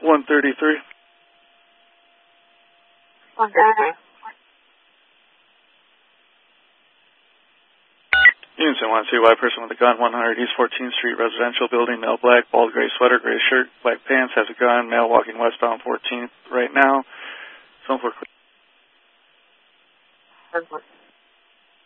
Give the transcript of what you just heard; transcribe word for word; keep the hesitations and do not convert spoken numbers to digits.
one thirty-three. one thirty-three. Unison one two, white person with a gun, one hundred East fourteenth Street, residential building, male black, bald gray sweater, gray shirt, black pants, has a gun, male walking westbound fourteenth right now. Someone for...